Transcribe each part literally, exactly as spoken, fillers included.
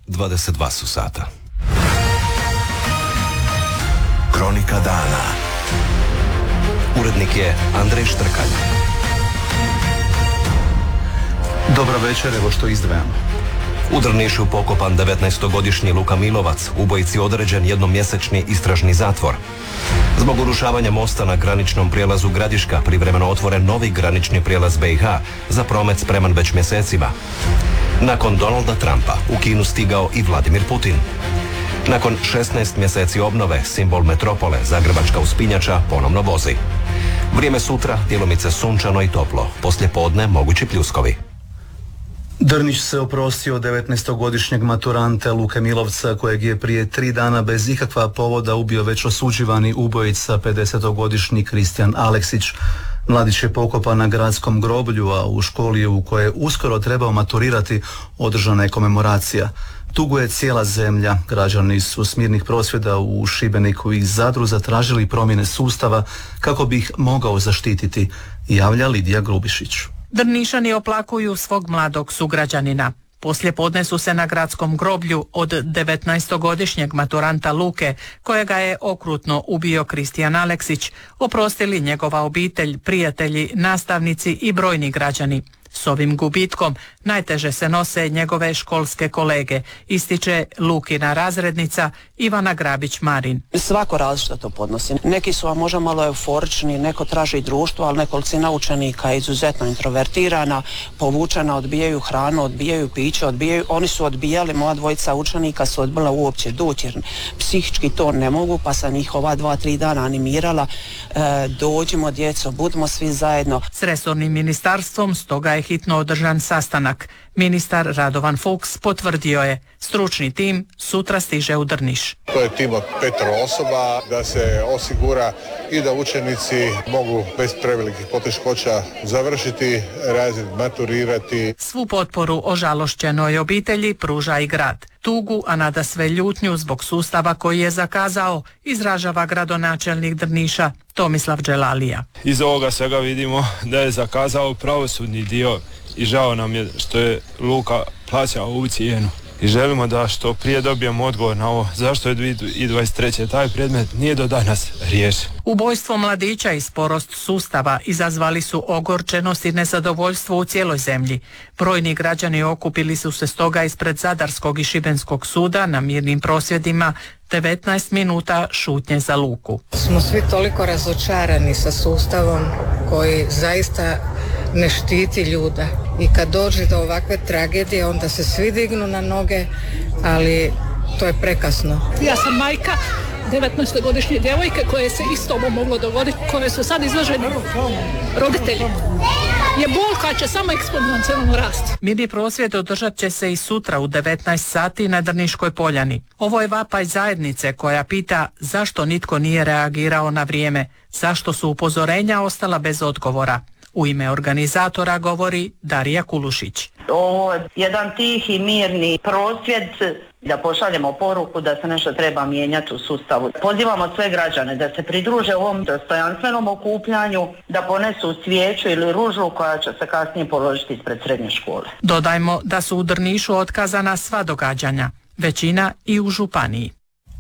dvadeset dva su sata. Kronika dana. Urednik je Andrej Štrkalj. Dobro večer, evo što izdvajamo. U Drnišu pokopan devetnaestogodišnji Luka Milovac, ubojici određen jednomjesečni istražni zatvor. Zbog urušavanja mosta na graničnom prijelazu Gradiška privremeno otvoren novi granični prijelaz B i H za promet spreman već mjesecima. Nakon Donalda Trumpa u Kinu stigao i Vladimir Putin. Nakon šesnaest mjeseci obnove, simbol metropole, zagrebačka uspinjača, ponovno vozi. Vrijeme sutra, djelomice sunčano i toplo, poslije podne mogući pljuskovi. Drniš se oprostio devetnaestogodišnjeg maturanta Luke Milovca, kojeg je prije tri dana bez ikakva povoda ubio već osuđivani ubojica pedesetogodišnji Kristijan Aleksić. Mladić je pokopan na gradskom groblju, a u školi u kojoj je uskoro trebao maturirati održana je komemoracija. Tuguje cijela zemlja. Građani su s mirnih prosvjeda u Šibeniku i Zadru zatražili promjene sustava kako bi ih mogao zaštititi, javlja Lidija Grubišić. Drnišani oplakuju svog mladog sugrađanina. Poslije podne su se na gradskom groblju od devetnaestogodišnjeg maturanta Luke, kojega je okrutno ubio Kristijan Aleksić, oprostili njegova obitelj, prijatelji, nastavnici i brojni građani. S ovim gubitkom najteže se nose njegove školske kolege, ističe Lukina razrednica Ivana Grabić-Marin. Svako različito to podnosi. Neki su vam možda malo euforični, neko traži društvo, ali nekolicina učenika je izuzetno introvertirana, povučena, odbijaju hranu, odbijaju piće, odbijaju, oni su odbijali, moja dvojica učenika su odbila uopće doći jer psihički to ne mogu, pa sam ih ova dva, tri dana animirala, e, dođimo djeco, budimo svi zajedno. S resornim ministarstvom stoga je hitno održan sastanak. Ministar Radovan Fuchs potvrdio je, stručni tim sutra stiže u Drniš. To je tim od petero osoba da se osigura i da učenici mogu bez prevelikih poteškoća završiti razred, maturirati. Svu potporu ožalošćenoj obitelji pruža i grad. Tugu, a nada sve ljutnju zbog sustava koji je zakazao, izražava gradonačelnik Drniša Tomislav Dželalija. Iz ovoga svega vidimo da je zakazao pravosudni dio i žao nam je što je Luka plaćao ovu cijenu. I želimo da što prije dobijemo odgovor na ovo zašto je dvije tisuće dvadeset treće taj predmet nije do danas riješen. Ubojstvo mladića i sporost sustava izazvali su ogorčenost i nezadovoljstvo u cijeloj zemlji. Brojni građani okupili su se stoga ispred Zadarskog i Šibenskog suda na mirnim prosvjedima, devetnaest minuta šutnje za Luku. Smo svi toliko razočarani sa sustavom koji zaista ne štiti ljude. I kad dođe do ovakve tragedije, onda se svi dignu na noge, ali to je prekasno. Ja sam majka devetnaestogodišnje djevojke koje se isto ovo moglo dogoditi, koje su sad izloženi roditelji. Je bol koja će samo eksponencijalno rasti. Mirni prosvjed održat će se i sutra u devetnaest sati na Drniškoj poljani. Ovo je vapaj zajednice koja pita zašto nitko nije reagirao na vrijeme, zašto su upozorenja ostala bez odgovora. U ime organizatora govori Darija Kulušić. Ovo je jedan tihi, mirni prosvjed da pošaljemo poruku da se nešto treba mijenjati u sustavu. Pozivamo sve građane da se pridruže ovom dostojanstvenom okupljanju, da ponesu svijeću ili ružu koja će se kasnije položiti ispred srednje škole. Dodajmo da su u Drnišu otkazana sva događanja, većina i u županiji.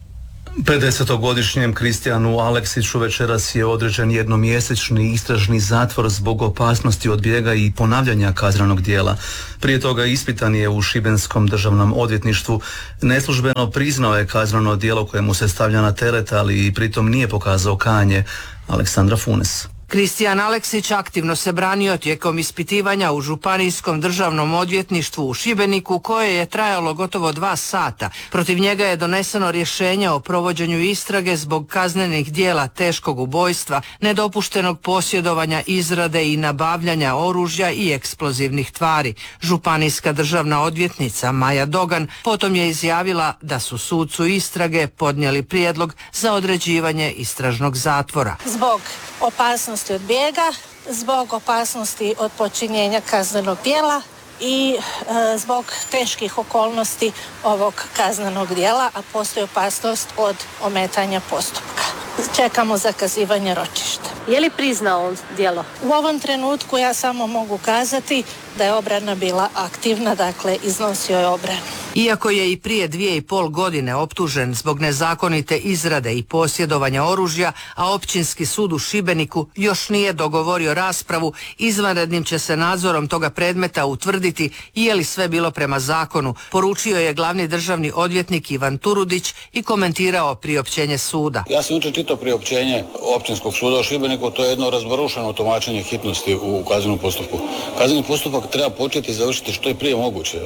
pedesetogodišnjem Kristijanu Aleksiću večeras je određen jednomjesečni istražni zatvor zbog opasnosti od bijega i ponavljanja kaznenog djela. Prije toga ispitan je u Šibenskom državnom odvjetništvu. Neslužbeno priznao je kazneno djelo koje mu se stavlja na teret, ali pritom nije pokazao kajanje. Aleksandra Funes. Kristijan Aleksić aktivno se branio tijekom ispitivanja u Županijskom državnom odvjetništvu u Šibeniku, koje je trajalo gotovo dva sata. Protiv njega je doneseno rješenje o provođenju istrage zbog kaznenih djela teškog ubojstva, nedopuštenog posjedovanja, izrade i nabavljanja oružja i eksplozivnih tvari. Županijska državna odvjetnica Maja Dogan potom je izjavila da su sucu istrage podnijeli prijedlog za određivanje istražnog zatvora. Zbog opasnosti od bijega, zbog opasnosti od počinjenja kaznenog djela i e, zbog teških okolnosti ovog kaznenog djela, a postoji opasnost od ometanja postupka. Čekamo zakazivanje ročišta. Je li priznao djelo? U ovom trenutku ja samo mogu kazati da je obrana bila aktivna, dakle iznosio je obranu. Iako je i prije dvije i pol godine optužen zbog nezakonite izrade i posjedovanja oružja, a Općinski sud u Šibeniku još nije dogovorio raspravu, izvanrednim će se nadzorom toga predmeta utvrditi je li sve bilo prema zakonu, poručio je glavni državni odvjetnik Ivan Turudić i komentirao priopćenje suda. Ja sam jučer čitao priopćenje Općinskog suda u Šibeniku, to je jedno razbarušeno tumačenje hitnosti u kaznenom postupku. Kazneni postupak treba početi i završiti što je prije moguće.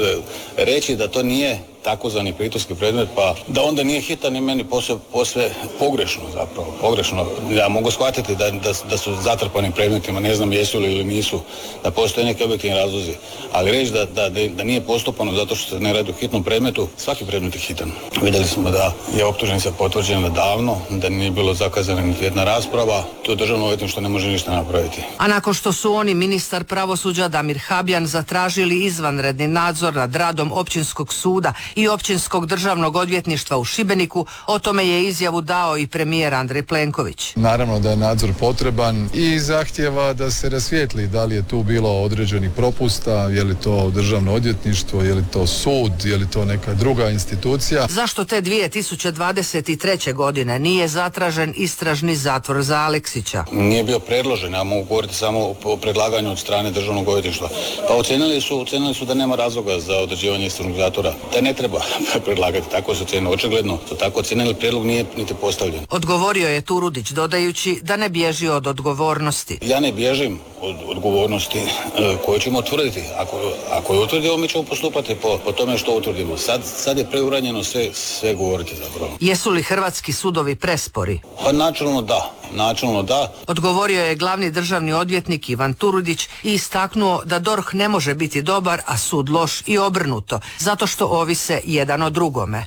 Reći da to nije takozvani pritorski predmet, pa da onda nije hitan i meni posve, posve pogrešno zapravo, pogrešno. Ja mogu shvatiti da, da, da su zatrpani predmetima, ne znam jesu li ili nisu, da postoje neki objektivni razlozi, ali reći da, da, da nije postupano zato što se ne radi o hitnom predmetu, svaki predmet je hitan. Vidjeli smo da je optuženica potvrđena davno, da nije bilo zakazana niti jedna rasprava, to je državno odvjetništvo ne može ništa napraviti. A nakon što su oni, ministar pravosuđa Damir Habjan, zatražili izvanredni nadzor nad radom Općinskog suda i Općinskog državnog odvjetništva u Šibeniku, o tome je izjavu dao i premijer Andrej Plenković. Naravno da je nadzor potreban i zahtjeva da se rasvijetli da li je tu bilo određenih propusta, je li to državno odvjetništvo, je li to sud, je li to neka druga institucija. Zašto te dvije tisuće dvadeset treće godine nije zatražen istražni zatvor za Aleksića? Nije bio predložen, ja mogu govoriti samo o predlaganju od strane državnog odvjetništva. Pa ocenili su, ocenili su da nema razloga za određivanje istražnog zatvora. Da ne treba predlagati, tako su ocijenili. Očigledno su tako ocijenili, prijedlog nije niti postavljen. Odgovorio je Turudić dodajući da ne bježi od odgovornosti. Ja ne bježim od odgovornosti e, koju ćemo utvrditi. Ako, ako je utvrdimo, mi ćemo postupati po, po tome što utvrdimo. Sad, sad je preuranjeno sve, sve govoriti zapravo. Jesu li hrvatski sudovi prespori? Pa načelno da. Načelno da. Odgovorio je glavni državni odvjetnik Ivan Turudić i istaknuo da D O R H ne može biti dobar, a sud loš i obrnuto, zato što ovise jedan o drugome.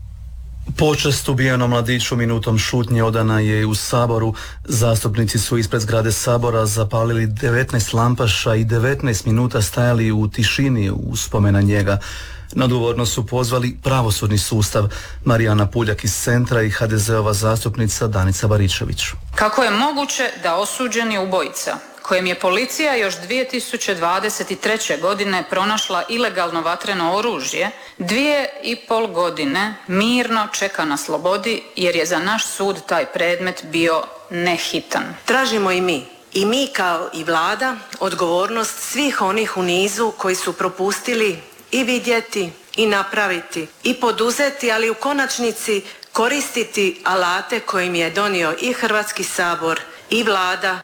Počast ubijenom mladiću minutom šutnje odana je i u Saboru. Zastupnici su ispred zgrade Sabora zapalili devetnaest lampaša i devetnaest minuta stajali u tišini u spomen na njega. Na odgovornost su pozvali pravosudni sustav. Marijana Puljak iz Centra i ha de ze-ova zastupnica Danica Baričević. Kako je moguće da osuđeni ubojica, kojem je policija još dvije tisuće dvadeset treće godine pronašla ilegalno vatreno oružje, dvije i pol godine mirno čeka na slobodi jer je za naš sud taj predmet bio nehitan? Tražimo i mi, i mi kao i vlada, odgovornost svih onih u nizu koji su propustili i vidjeti i napraviti i poduzeti, ali u konačnici koristiti alate kojim je donio i Hrvatski sabor i vlada.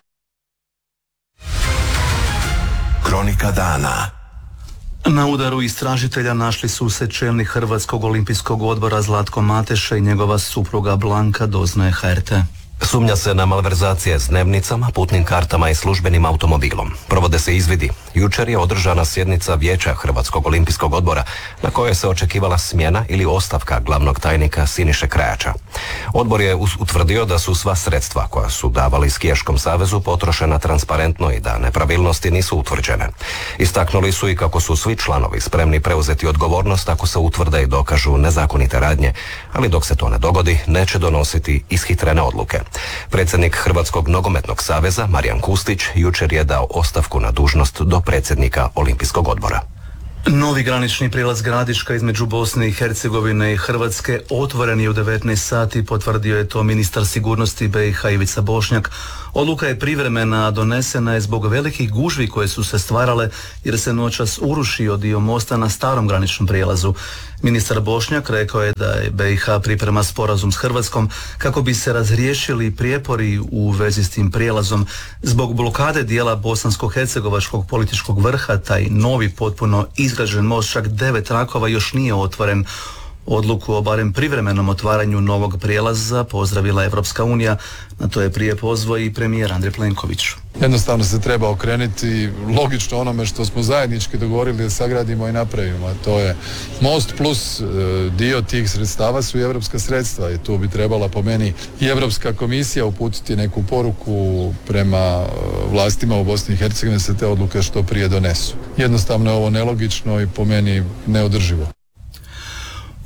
Kronika dana. Na udaru istražitelja našli su se čelnik Hrvatskog olimpijskog odbora Zlatko Mateša i njegova supruga Blanka, doznaje ha er te. Sumnja se na malverzacije s dnevnicama, putnim kartama i službenim automobilom. Provode se izvidi. Jučer je održana sjednica Vijeća Hrvatskog olimpijskog odbora na kojoj se očekivala smjena ili ostavka glavnog tajnika Siniše Krajača. Odbor je utvrdio da su sva sredstva koja su davali Skijaškom savezu potrošena transparentno i da nepravilnosti nisu utvrđene. Istaknuli su i kako su svi članovi spremni preuzeti odgovornost ako se utvrde i dokažu nezakonite radnje, ali dok se to ne dogodi, neće donositi ishitrene odluke. Predsjednik Hrvatskog nogometnog saveza Marijan Kustić jučer je dao ostavku na dužnost do predsjednika Olimpijskog odbora. Novi granični prijelaz Gradiška između Bosne i Hercegovine i Hrvatske otvoren je u devetnaest sati, potvrdio je to ministar sigurnosti be i ha Ivica Bošnjak. Odluka je privremena, donesena je zbog velikih gužvi koje su se stvarale jer se noćas urušio dio mosta na starom graničnom prijelazu. Ministar Bošnjak rekao je da je be i ha priprema sporazum s Hrvatskom kako bi se razriješili prijepori u vezi s tim prijelazom. Zbog blokade dijela bosansko-hercegovačkog političkog vrha taj novi potpuno izgrađen most, čak devet trakova, još nije otvoren. Odluku o barem privremenom otvaranju novog prijelaza pozdravila Evropska unija, na to je prije pozvao i premijer Andrej Plenković. Jednostavno se treba okrenuti logično onome što smo zajednički dogovorili da sagradimo i napravimo, a to je most plus dio tih sredstava su i evropska sredstva i tu bi trebala po meni i Europska komisija uputiti neku poruku prema vlastima u Bosni i Hercegovini da se te odluke što prije donesu. Jednostavno je ovo nelogično i po meni neodrživo.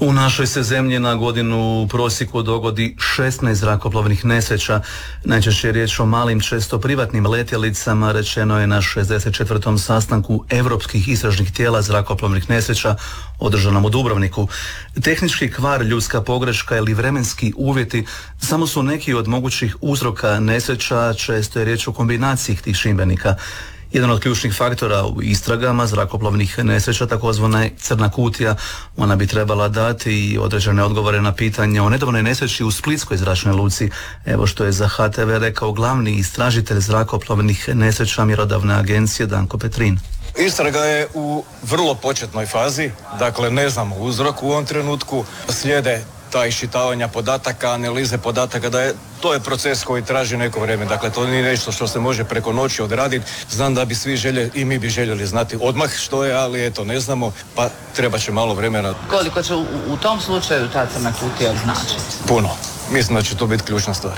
U našoj se zemlji na godinu u prosjeku dogodi šesnaest zrakoplovnih nesreća. Najčešće je riječ o malim, često privatnim letjelicama, rečeno je na šezdeset četvrtom sastanku europskih istražnih tijela zrakoplovnih nesreća održanom u Dubrovniku. Tehnički kvar, ljudska pogreška ili vremenski uvjeti samo su neki od mogućih uzroka nesreća, često je riječ o kombinaciji tih čimbenika. Jedan od ključnih faktora u istragama zrakoplovnih nesreća takozvana je crna kutija. Ona bi trebala dati i određene odgovore na pitanje o nedavnoj nesreći u Splitskoj zračnoj luci. Evo što je za H T V rekao glavni istražitelj zrakoplovnih nesreća mjerodavne agencije Danko Petrin. Istraga je u vrlo početnoj fazi, dakle ne znamo uzrok u ovom trenutku, slijede ta iščitavanja podataka, analize podataka, da je, to je proces koji traži neko vrijeme, dakle to nije nešto što se može preko noći odraditi. Znam da bi svi željeli i mi bi željeli znati odmah što je, ali eto ne znamo, pa treba će malo vremena. Koliko će u, u tom slučaju ta crna kutija značiti? Puno. Mislim da će to biti ključna stvar.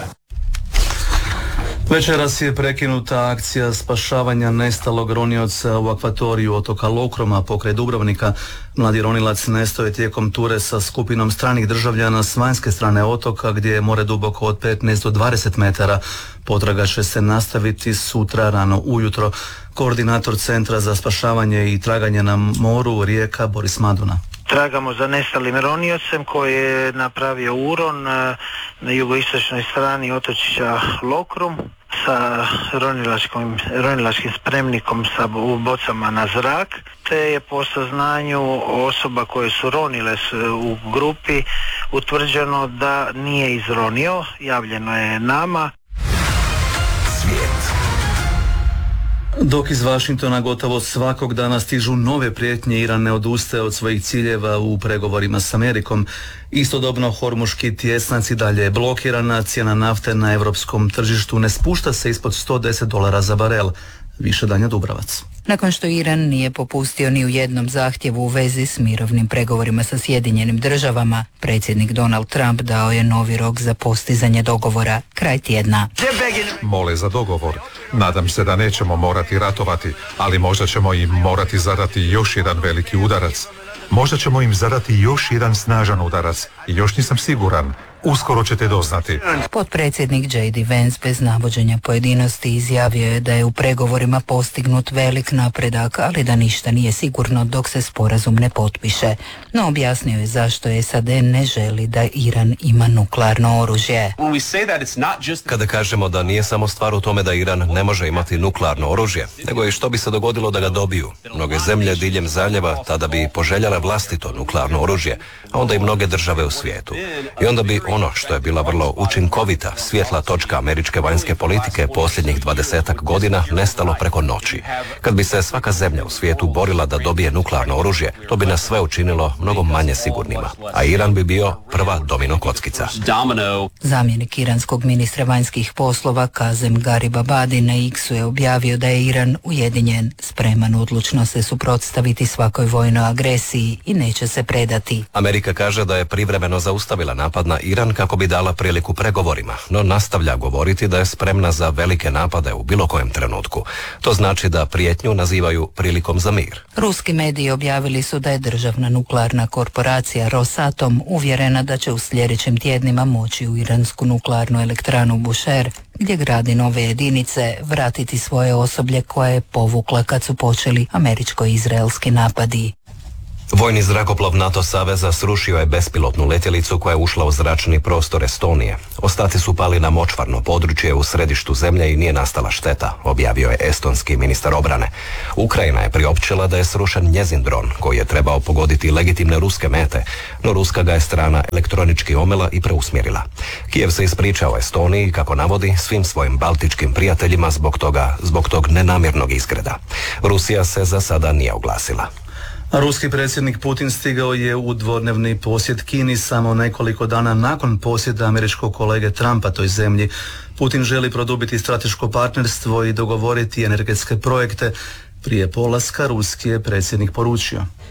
Večeras je prekinuta akcija spašavanja nestalog ronioca u akvatoriju otoka Lokroma pokraj Dubrovnika. Mladi ronilac nestao je tijekom ture sa skupinom stranih državljana s vanjske strane otoka gdje je more duboko od petnaest do dvadeset metara. Potraga će se nastaviti sutra rano ujutro. Koordinator Centra za spašavanje i traganje na moru Rijeka Boris Maduna. Tragamo za nestalim roniocem koji je napravio uron na jugoistočnoj strani otočića Lokrum sa ronilačkim spremnikom sa bocama na zrak, te je po saznanju osoba koje su ronile u grupi utvrđeno da nije izronio, javljeno je nama. Svijet. Dok iz Vašingtona gotovo svakog dana stižu nove prijetnje, Iran ne odustaje od svojih ciljeva u pregovorima s Amerikom. Istodobno hormuški tjesnac i dalje je blokirana, cijena nafte na europskom tržištu ne spušta se ispod sto deset dolara za barel. Više Danja Dubravac. Nakon što Iran nije popustio ni u jednom zahtjevu u vezi s mirovnim pregovorima sa Sjedinjenim državama, predsjednik Donald Trump dao je novi rok za postizanje dogovora, kraj tjedna. Mole za dogovor. Nadam se da nećemo morati ratovati, ali možda ćemo im morati zadati još jedan veliki udarac. Možda ćemo im zadati još jedan snažan udarac i još nisam siguran. Uskoro ćete doznati. Potpredsjednik J D Vance bez navođenja pojedinosti izjavio je da je u pregovorima postignut velik napredak, ali da ništa nije sigurno dok se sporazum ne potpiše. No objasnio je zašto S A D ne želi da Iran ima nuklearno oružje. Kada kažemo da nije samo stvar u tome da Iran ne može imati nuklearno oružje, nego i što bi se dogodilo da ga dobiju. Mnoge zemlje diljem zaljeva tada bi poželjale vlastito nuklearno oružje, a onda i mnoge države u svijetu. I onda bi ono što je bila vrlo učinkovita svjetla točka američke vanjske politike posljednjih dvadesetak godina nestalo preko noći. Kad bi se svaka zemlja u svijetu borila da dobije nuklearno oružje, to bi nas sve učinilo mnogo manje sigurnima, a Iran bi bio prva domino kockica. Zamjenik iranskog ministra vanjskih poslova Kazem Garibabadi na X-u je objavio da je Iran ujedinjen, spreman odlučno se suprotstaviti svakoj vojnoj agresiji i neće se predati. Amerika kaže da je privremeno zaustavila napad na Iran kako bi dala priliku pregovorima, no nastavlja govoriti da je spremna za velike napade u bilo kojem trenutku. To znači da prijetnju nazivaju prilikom za mir. Ruski mediji objavili su da je državna nuklearna korporacija Rosatom uvjerena da će u sljedećim tjednima moći u iransku nuklearnu elektranu Bushehr, gdje gradi nove jedinice, vratiti svoje osoblje koje je povukla kad su počeli američko-izraelski napadi. Vojni zrakoplov NATO saveza srušio je bespilotnu letjelicu koja je ušla u zračni prostor Estonije. Ostaci su pali na močvarno područje u središtu zemlje i nije nastala šteta, objavio je estonski ministar obrane. Ukrajina je priopćila da je srušen njezin dron koji je trebao pogoditi legitimne ruske mete, no ruska ga je strana elektronički omela i preusmjerila. Kijev se ispričao Estoniji, kako navodi, svim svojim baltičkim prijateljima zbog toga, zbog tog nenamjernog izgreda. Rusija se za sada nije oglasila. Ruski predsjednik Putin stigao je u dvodnevni posjet Kini samo nekoliko dana nakon posjeta američkog kolege Trumpa toj zemlji. Putin želi produbiti strateško partnerstvo i dogovoriti energetske projekte. Prije polaska ruski je predsjednik poručio.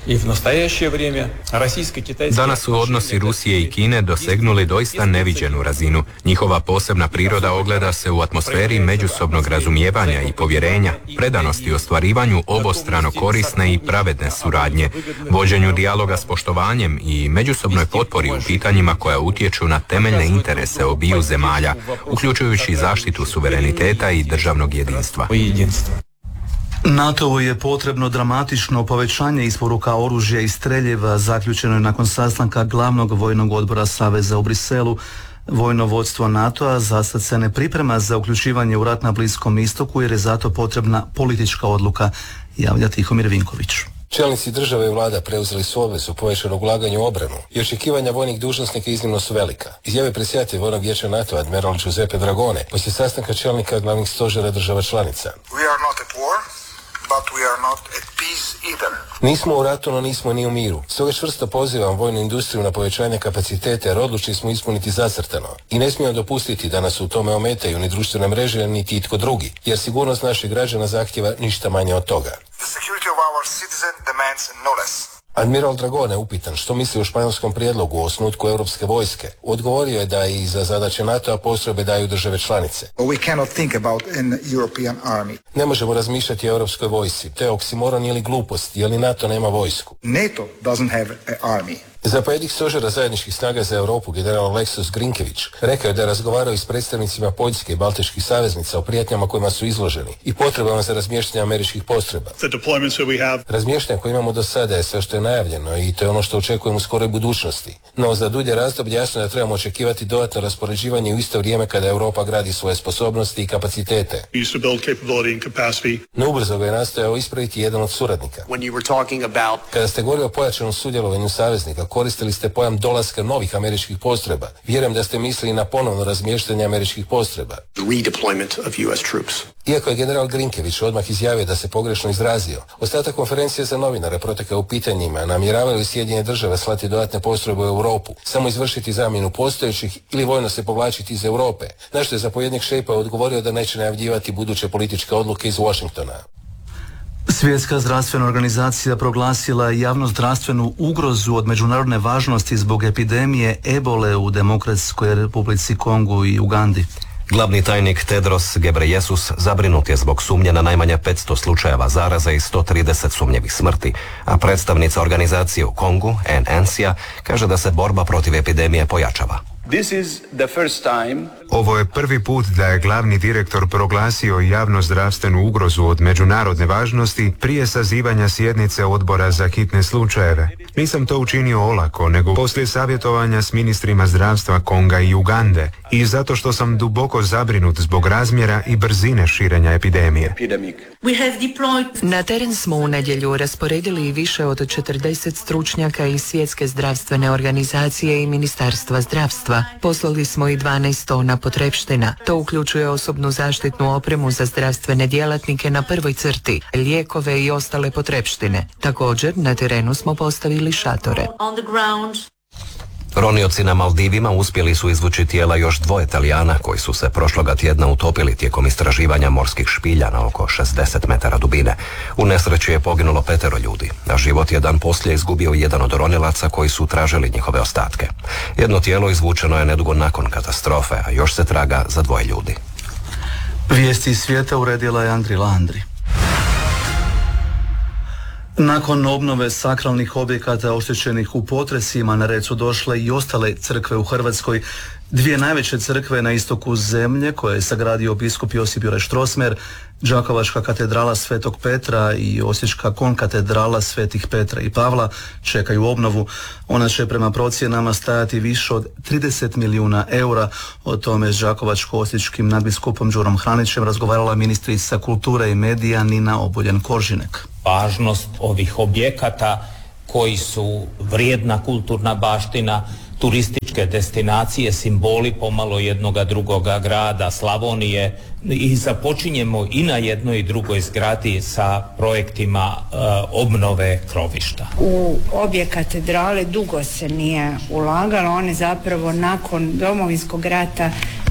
Danas su odnosi Rusije i Kine dosegnuli doista neviđenu razinu. Njihova posebna priroda ogleda se u atmosferi međusobnog razumijevanja i povjerenja, predanosti ostvarivanju obostrano korisne i pravedne suradnje, vođenju dijaloga s poštovanjem i međusobnoj potpori u pitanjima koja utječu na temeljne interese obiju zemalja, uključujući zaštitu suvereniteta i državnog jedinstva. NATO-u je potrebno dramatično povećanje isporuka oružja i streljeva, zaključeno je nakon sastanka glavnog vojnog odbora Saveza u Briselu. Vojno vodstvo NATO-a za sad se ne priprema za uključivanje u rat na Bliskom istoku jer je zato potrebna politička odluka, javlja Tihomir Vinković. Čelnici države i vlada preuzeli su obvezu povećanog ulaganja u obranu i očekivanja vojnih dužnosnika iznimno su velika. Izjave predsjedatelj vojnog vijeća NATO admiral Giuseppe Dragone poslije sastanka čelnika glavnih stožera država članica. We are not at war, but we are not at peace either. Nismo u ratu, no nismo ni u miru. Stoga čvrsto pozivam vojnu industriju na povećanje kapaciteta jer odlučili smo ispuniti zacrtano. I ne smijemo dopustiti da nas u tome ometaju ni društvene mreže, niti itko drugi, jer sigurnost naših građana zahtjeva ništa manje od toga. The security of our citizen demands no less. Admiral Dragone, upitan što misli o španjolskom prijedlogu o osnutku europske vojske, odgovorio je da i za zadaće NATO-a postrojbe daju države članice. We cannot think about an European army. Ne možemo razmišljati o europskoj vojsci. To je oksimoron ili glupost, jer ni NATO nema vojsku. NATO doesn't have an army. Zapovjednik stožera zajedničkih snaga za Europu, general Aleksis Grinkević, rekao je da je razgovarao i s predstavnicima Poljske i Baltičkih saveznica o prijetnjama kojima su izloženi i potrebama za razmještanje američkih postrojba. Razmještanje koje imamo do sada je sve što je najavljeno i to je ono što očekujemo u skoroj budućnosti. No za dulje razdoblje jasno je da trebamo očekivati dodatno raspoređivanje u isto vrijeme kada Europa gradi svoje sposobnosti i kapacitete. No ubrzo ga je nastojao ispraviti jedan od suradnika. Kada ste govorili o pojačanom sudjelovanju saveznika, koristili ste pojam dolaska novih američkih postrojba. Vjerujem da ste mislili na ponovno razmještanje američkih postrojba. Iako je general Grinkević odmah izjavio da se pogrešno izrazio, ostatak konferencije za novinare protekao u pitanjima namjeravaju li Sjedinjene države slati dodatne postrojbe u Europu, samo izvršiti zamjenu postojećih ili vojno se povlačiti iz Europe, na što je zapovjednik Šejpa odgovorio da neće najavljivati buduće političke odluke iz Washingtona. Svjetska zdravstvena organizacija proglasila javnozdravstvenu ugrozu od međunarodne važnosti zbog epidemije ebole u Demokratskoj Republici Kongu i Ugandi. Glavni tajnik Tedros Ghebreyesus zabrinut je zbog sumnje na najmanje petsto slučajeva zaraza i sto trideset sumnjivih smrti, a predstavnica organizacije u Kongu, Ann Ansia, kaže da se borba protiv epidemije pojačava. This is the first time. Ovo je prvi put da je glavni direktor proglasio javnozdravstvenu ugrozu od međunarodne važnosti prije sazivanja sjednice odbora za hitne slučajeve. Nisam to učinio olako, nego poslije savjetovanja s ministrima zdravstva Konga i Ugande i zato što sam duboko zabrinut zbog razmjera i brzine širenja epidemije. Na teren smo u nedjelju rasporedili više od četrdeset stručnjaka iz Svjetske zdravstvene organizacije i Ministarstva zdravstva. Poslali smo i dvanaest tona potrepština. To uključuje osobnu zaštitnu opremu za zdravstvene djelatnike na prvoj crti, lijekove i ostale potrepštine. Također, na terenu smo postavili šatore. Ronioci na Maldivima uspjeli su izvući tijela još dvoje Talijana koji su se prošloga tjedna utopili tijekom istraživanja morskih špilja na oko šezdeset metara dubine. U nesreći je poginulo petero ljudi, a život je dan poslije izgubio jedan od ronilaca koji su tražili njihove ostatke. Jedno tijelo izvučeno je nedugo nakon katastrofe, a još se traga za dvoje ljudi. Vijesti iz svijeta uredila je Andri Landri. Nakon obnove sakralnih objekata oštećenih u potresima na red su došle i ostale crkve u Hrvatskoj. Dvije najveće crkve na istoku zemlje koje je sagradio biskup Josip Juraj Strossmayer, Đakovačka katedrala Svetog Petra i Osječka konkatedrala Svetih Petra i Pavla, čekaju obnovu. Ona će prema procjenama stajati više od trideset milijuna eura. O tome s Đakovačko-osječkim nadbiskupom Đurom Hranićem razgovarala ministrica kulture i medija Nina Obuljen-Koržinek. Važnost ovih objekata koji su vrijedna kulturna baština, turističke destinacije, simboli pomalo jednoga drugoga grada, Slavonije, i započinjemo i na jednoj i drugoj zgradi sa projektima e, obnove krovišta. U obje katedrale dugo se nije ulagalo, one zapravo nakon Domovinskog rata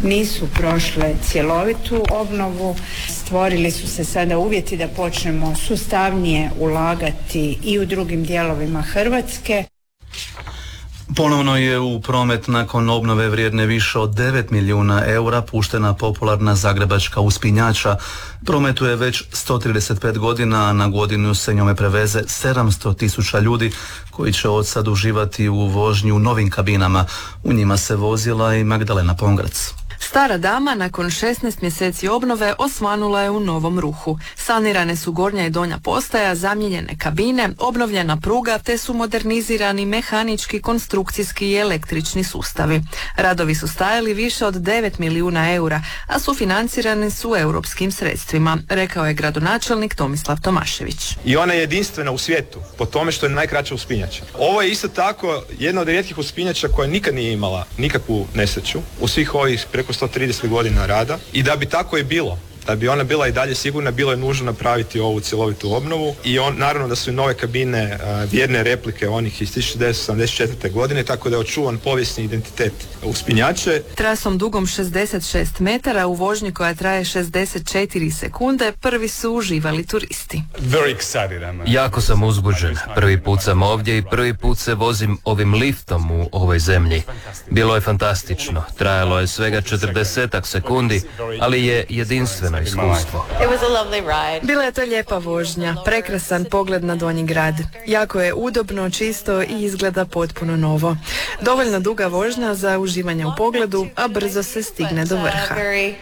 nisu prošle cjelovitu obnovu. Stvorili su se sada uvjeti da počnemo sustavnije ulagati i u drugim dijelovima Hrvatske. Ponovno je u promet nakon obnove vrijedne više od devet milijuna eura puštena popularna zagrebačka uspinjača. Prometuje već sto trideset pet godina, a na godinu se njome preveze sedamsto tisuća ljudi koji će od sad uživati u vožnji u novim kabinama. U njima se vozila i Magdalena Pongrac. Stara dama nakon šesnaest mjeseci obnove osvanula je u novom ruhu. Sanirane su gornja i donja postaja, zamijenjene kabine, obnovljena pruga te su modernizirani mehanički, konstrukcijski i električni sustavi. Radovi su stajali više od devet milijuna eura, a sufinancirani su europskim sredstvima, rekao je gradonačelnik Tomislav Tomašević. I ona je jedinstvena u svijetu po tome što je najkraća uspinjača. Ovo je isto tako jedna od rijetkih uspinjača koja nikad nije imala nikakvu nesreću u svih ovih preko sto trideset godina rada i da bi tako i bilo. Da bi ona bila i dalje sigurna, bilo je nužno napraviti ovu cjelovitu obnovu i on, naravno da su i nove kabine uh, vjerne replike onih iz tisuću devetsto sedamdeset četvrte. godine, tako da je očuvan povijesni identitet uspinjače. Trasom dugom šezdeset šest metara u vožnji koja traje šezdeset četiri sekunde prvi su uživali turisti. Jako sam uzbuđen. Prvi put sam ovdje i prvi put se vozim ovim liftom u ovoj zemlji. Bilo je fantastično. Trajalo je svega četrdesetak sekundi, ali je jedinstveno iskustvo. Bila je to lijepa vožnja, prekrasan pogled na Donji grad. Jako je udobno, čisto i izgleda potpuno novo. Dovoljno duga vožnja za uživanje u pogledu, a brzo se stigne do vrha.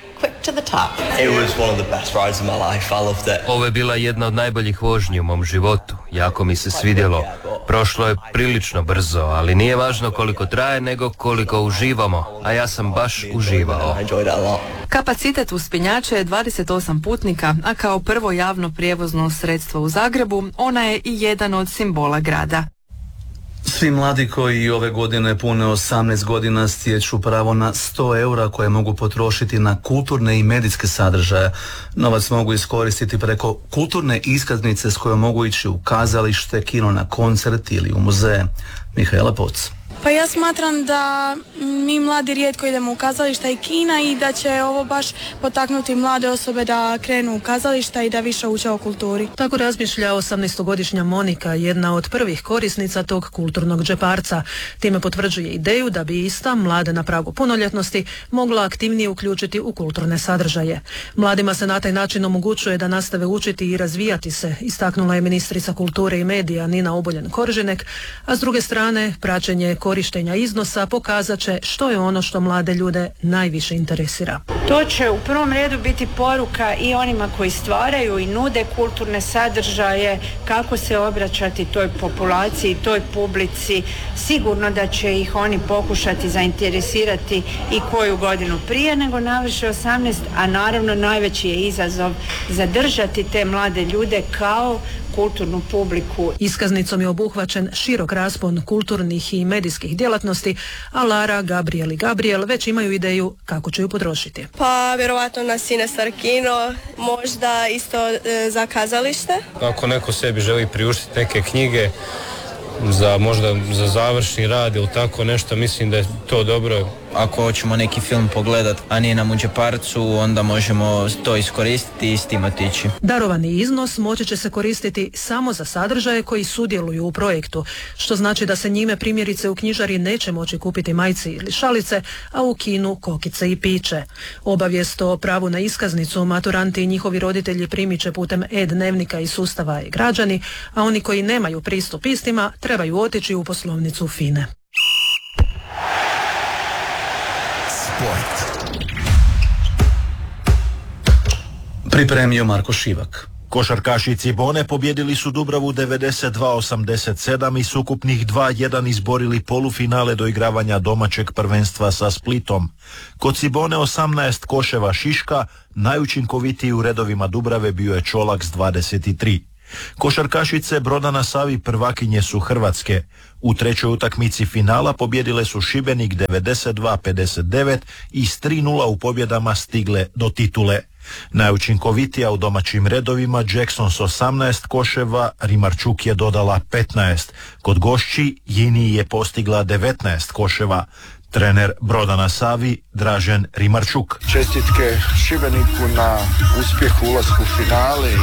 Ovo je bila jedna od najboljih vožnji u mom životu. Jako mi se svidjelo. Prošlo je prilično brzo, ali nije važno koliko traje, nego koliko uživamo, a ja sam baš uživao. Kapacitet uspinjača je dvadeset osam putnika, a kao prvo javno prijevozno sredstvo u Zagrebu, ona je i jedan od simbola grada. Svi mladi koji ove godine pune osamnaest godina stječu pravo na sto eura koje mogu potrošiti na kulturne i medijske sadržaje. Novac mogu iskoristiti preko kulturne iskaznice s kojom mogu ići u kazalište, kino, na koncert ili u muzeje. Mihaela Poc. Pa ja smatram da mi mladi rijetko idemo u kazališta i kina i da će ovo baš potaknuti mlade osobe da krenu u kazališta i da više uče o kulturi. Tako razmišlja osamnaestogodišnja Monika, jedna od prvih korisnica tog kulturnog džeparca. Time potvrđuje ideju da bi ista, mlade na pragu punoljetnosti, mogla aktivnije uključiti u kulturne sadržaje. Mladima se na taj način omogućuje da nastave učiti i razvijati se, istaknula je ministrica kulture i medija Nina Obuljen-Koržinek, a s druge strane praćenje korištenja iznosa pokazat će što je ono što mlade ljude najviše interesira. To će u prvom redu biti poruka i onima koji stvaraju i nude kulturne sadržaje, kako se obraćati toj populaciji, toj publici. Sigurno da će ih oni pokušati zainteresirati i koju godinu prije nego navrše osamnaest, a naravno najveći je izazov zadržati te mlade ljude kao kulturnu publiku. Iskaznicom je obuhvaćen širok raspon kulturnih i medijskih djelatnosti, a Lara, Gabriel i Gabriel već imaju ideju kako će ju potrošiti. Pa vjerovatno na Cinestar kino, možda isto e, za kazalište. Ako neko sebi želi priuštiti neke knjige za možda za završni rad ili tako nešto, mislim da je to dobro. Ako hoćemo neki film pogledat, a nije nam u džeparcu, onda možemo to iskoristiti i s tim otići. Darovani iznos moći će se koristiti samo za sadržaje koji sudjeluju u projektu, što znači da se njime primjerice u knjižari neće moći kupiti majci ili šalice, a u kinu kokice i piće. Obavijest o pravu na iskaznicu maturanti i njihovi roditelji primit će putem e-dnevnika iz sustava e-građani, a oni koji nemaju pristup istima trebaju otići u poslovnicu FINE. Pripremio Marko Šivak. Košarkaši Cibone pobjedili su Dubravu devedeset dva osamdeset sedam i s ukupnih dva jedan izborili polufinale doigravanja domaćeg prvenstva sa Splitom. Kod Cibone osamnaest koševa Šiška, najučinkovitiji u redovima Dubrave bio je Čolak s dvadeset tri. Košarkašice Broda na Savi prvakinje su Hrvatske. U trećoj utakmici finala pobjedile su Šibenik devedeset dva pedeset devet i s tri nula u pobjedama stigle do titule. Najučinkovitija u domaćim redovima Jackson s osamnaest koševa, Rimarčuk je dodala petnaest. Kod gošći Jini je postigla devetnaest koševa. Trener Broda na Savi Dražen Rimarčuk. Čestitke Šibeniku na uspjehu ulasku u finale.